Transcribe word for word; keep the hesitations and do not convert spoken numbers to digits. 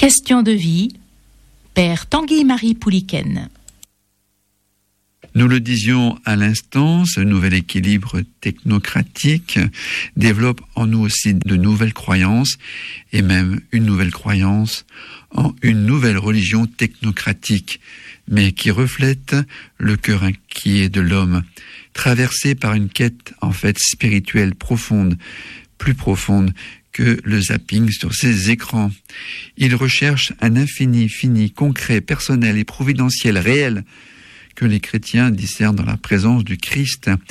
Question de vie, Père Tanguy-Marie Pouliken. Nous le disions à l'instant, ce nouvel équilibre technocratique développe en nous aussi de nouvelles croyances et même une nouvelle croyance en une nouvelle religion technocratique, mais qui reflète le cœur inquiet de l'homme, traversé par une quête en fait spirituelle profonde, plus profonde que le zapping sur ces écrans. Il recherche un infini, fini, concret, personnel et providentiel, réel, que les chrétiens discernent dans la présence du Christ